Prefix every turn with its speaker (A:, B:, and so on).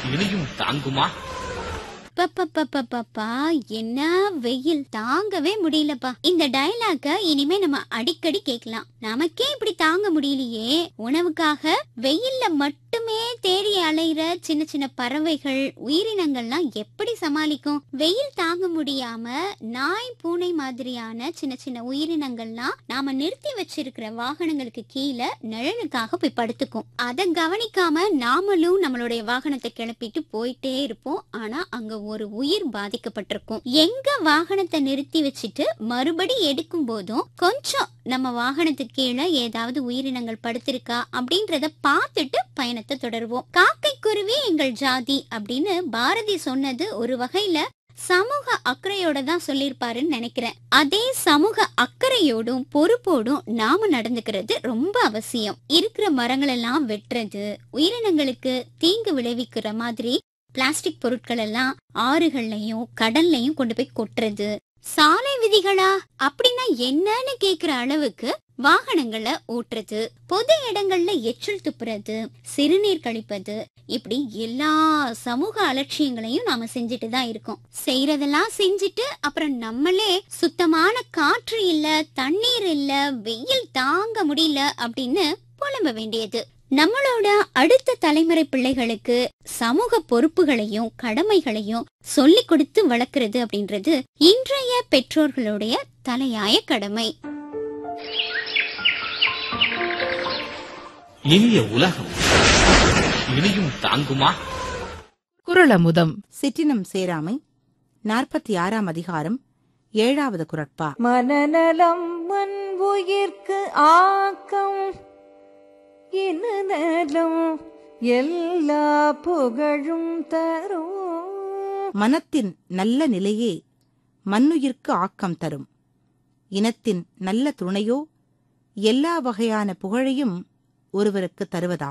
A: இனியும் தாங்குமா?
B: பப்பா என்ன வெயில், தாங்கவே முடியலப்பா. இந்த டயலாக இனிமே நம்ம அடிக்கடி கேட்கலாம். நமக்கே இப்படி தாங்க முடியலையே, உணவுக்காக வெயில்ல மட்டுமே தேடி அலைகிற சின்ன சின்ன பறவைகள், உயிரினங்கள்லாம் எப்படி சமாளிக்கும்? வெயில் தாங்க முடியாம நாய் பூனை மாதிரியான சின்ன சின்ன உயிரினங்கள்லாம் நாம நிறுத்தி வச்சிருக்கிற வாகனங்களுக்கு கீழே நிழலுக்காக போய் படுத்துக்கும். அதை கவனிக்காம நாமளும் நம்மளுடைய வாகனத்தை கிளப்பிட்டு போயிட்டே இருப்போம். ஆனா அங்க ஒரு உயிர் பாதிக்கப்பட்டிருக்கும். எங்க வாகனத்தை நிறுத்தி வச்சுட்டு மறுபடி எடுக்கும் போதும் கொஞ்சம் நம்ம வாகனத்துக்கு கீழே ஏதாவது உயிரினங்கள் படுத்திருக்கா அப்படின்றத பார்த்துட்டு பயணத்தை தொடருவோம். காக்கை குருவி எங்கள் ஜாதி அப்படின்னு பாரதி சொன்னது ஒரு வகையில சமூக அக்கறையோட தான் சொல்லிருப்பாருன்னு நினைக்கிறேன். அதே சமூக அக்கறையோடும் பொறுப்போடும் நாம நடந்துக்கிறது ரொம்ப அவசியம். இருக்கிற மரங்கள் எல்லாம் வெட்டுறது, உயிரினங்களுக்கு தீங்கு விளைவிக்கிற மாதிரி பிளாஸ்டிக் பொருட்கள் எல்லாம் ஆறுகள்லயும் கடல்லையும் கொண்டு போய் கொட்டுறது, சாலை விதிகளா அப்படின்னா என்னன்னு கேக்குற அளவுக்கு வாகனங்களை ஓட்டுறது, பொது இடங்கள்ல எச்சில் துப்புறது, சிறுநீர் கழிப்பது, இப்படி எல்லா சமூக அலட்சியங்களையும் நாம செஞ்சுட்டு தான் இருக்கோம். செய்யறதெல்லாம் செஞ்சுட்டு அப்புறம் நம்மளே சுத்தமான காற்று இல்ல, தண்ணீர் இல்ல, வெயில் தாங்க முடியல அப்படின்னு புலம்ப வேண்டியது. நம்மளோட அடுத்த தலைமுறை பிள்ளைகளுக்கு சமூக பொறுப்புகளையும் கடமைகளையும் சொல்லிக் கொடுத்து வளர்க்கறது அப்படின்றது இன்றைய பெற்றோர்களுடைய தலையாய கடமை.
A: இனிய உலகம் இனியும் தாங்குமா?
C: குறளமுதம்.
D: சிற்றினம் சேராமை 46ஆம் அதிகாரம் 7வது குறட்பா.
E: மனநலம் மண்புயிர்க்கு ஆக்கம், இனநலம் எல்லா புகழும் தரும்.
D: மனத்தின் நல்ல நிலையே மண்ணுயிர்க்கு ஆக்கம் தரும். இனத்தின் நல்ல துணையோ எல்லா வகையான புகழையும் ஒருவருக்கு தருவதாகும்.